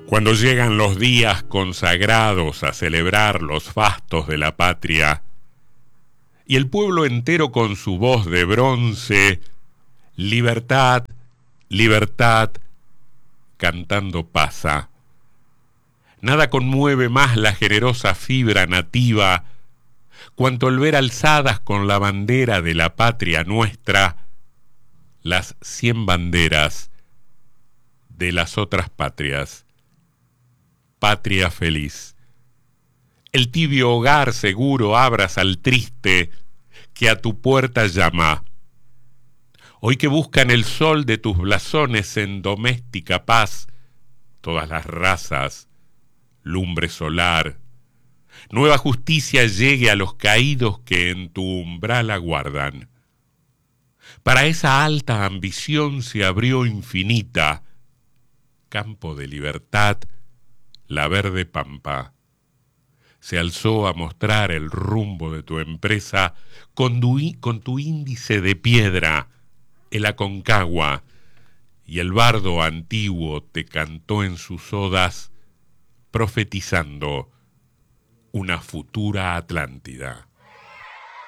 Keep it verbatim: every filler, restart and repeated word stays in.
Cuando llegan los días consagrados a celebrar los fastos de la patria, y el pueblo entero con su voz de bronce, libertad, libertad, cantando pasa. Nada conmueve más la generosa fibra nativa, cuanto el ver alzadas con la bandera de la patria nuestra, las cien banderas de las otras patrias. Patria feliz. El tibio hogar seguro abras al triste que a tu puerta llama. Hoy que buscan el sol de tus blasones en doméstica paz, todas las razas, lumbre solar, nueva justicia llegue a los caídos que en tu umbral aguardan. Para esa alta ambición se abrió infinita, campo de libertad, la verde pampa. Se alzó a mostrar el rumbo de tu empresa con tu, con tu índice de piedra, el Aconcagua, y el bardo antiguo te cantó en sus odas, profetizando una futura Atlántida.